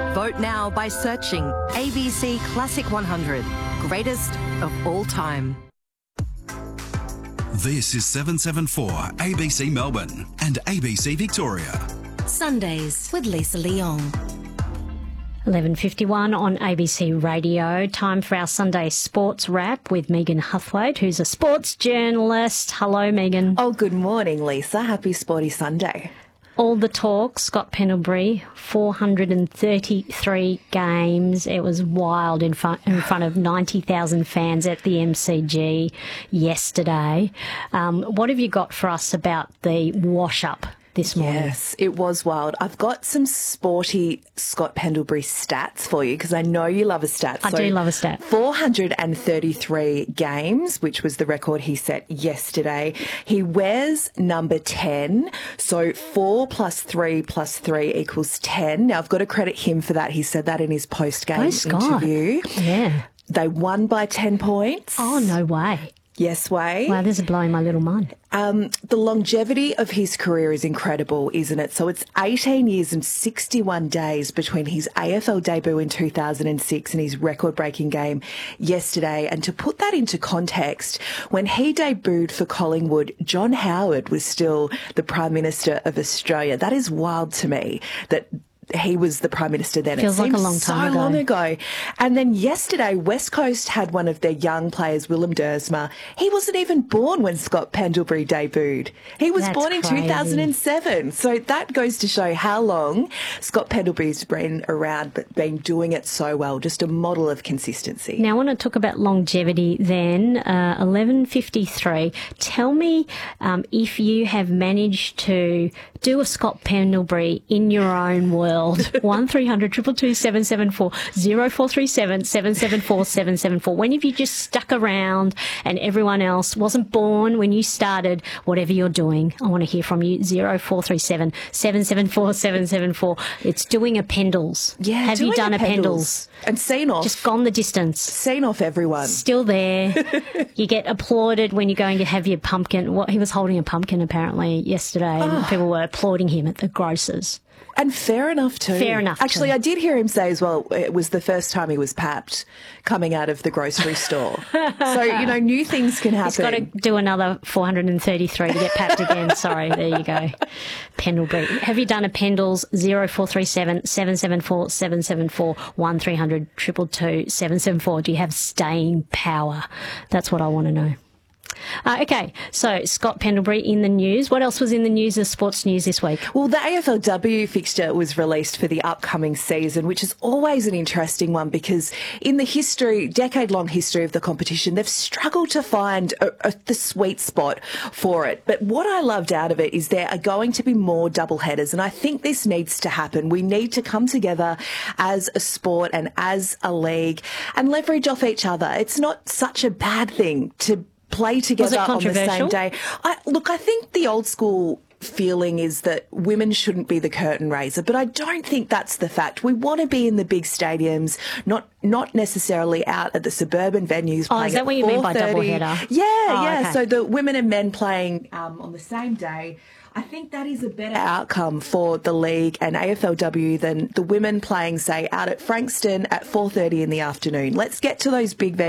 Vote now by searching ABC Classic 100, greatest of all time. This is 774 ABC Melbourne and ABC Victoria. Sundays with Lisa Leong. 11:51 on ABC Radio. Time for our Sunday sports wrap with Megan Huthwaite, who's a sports journalist. Hello, Megan. Oh, good morning, Lisa. Happy Sporty Sunday. All the talk, Scott Pendlebury, 433 games. It was wild in front of 90,000 fans at the MCG yesterday. What have you got for us about the wash-up this morning? Yes, it was wild. I've got some sporty Scott Pendlebury stats for you because I know you love a stat. I do love a stat. 433 games, which was the record he set yesterday. He wears number 10, so 4 plus 3 plus 3 equals 10. Now, I've got to credit him for that. He said that in his post-game interview. Yeah. They won by 10 points. Oh, no way. Yes, way. Wow, this is blowing my little mind. The longevity of his career is incredible, isn't it? So it's 18 years and 61 days between his AFL debut in 2006 and his record-breaking game yesterday. And to put that into context, when he debuted for Collingwood, John Howard was still the Prime Minister of Australia. That is wild to me that he was the Prime Minister then. Feels like a long time ago. So long ago. And then yesterday, West Coast had one of their young players, Willem Dersma. He wasn't even born when Scott Pendlebury debuted. He was born in 2007. So that goes to show how long Scott Pendlebury's been around but been doing it so well. Just a model of consistency. Now, I want to talk about longevity then. 11:53. Tell me if you have managed to do a Scott Pendlebury in your own world. 1300 222 774 0437 774 774. When have you just stuck around and everyone else wasn't born when you started whatever you're doing? I want to hear from you. 0437 774 774. It's doing a Pendles. Yeah, have you done a Pendles? And seen off. Just gone the distance. Seen off everyone. Still there. You get applauded when you're going to have your pumpkin. He was holding a pumpkin apparently yesterday and people were applauding him at the grocers. And fair enough too. Fair enough. Actually, I did hear him say as well, it was the first time he was papped coming out of the grocery store. So, new things can happen. He's got to do another 433 to get papped again. Sorry, there you go. Pendlebury. Have you done a Pendles? 0437 774 774 1300 222 774. Do you have staying power? That's what I want to know. Okay, so Scott Pendlebury in the news. What else was in the news, the sports news this week? Well, the AFLW fixture was released for the upcoming season, which is always an interesting one because in the decade-long history of the competition, they've struggled to find the sweet spot for it. But what I loved out of it is there are going to be more double-headers, and I think this needs to happen. We need to come together as a sport and as a league and leverage off each other. It's not such a bad thing to play together on the same day. I think the old school feeling is that women shouldn't be the curtain raiser, but I don't think that's the fact. We want to be in the big stadiums, not necessarily out at the suburban venues. Oh, is that what you mean by doubleheader? Yeah. Okay. So the women and men playing on the same day. I think that is a better outcome for the league and AFLW than the women playing, say, out at Frankston at 4:30 in the afternoon. Let's get to those big venues.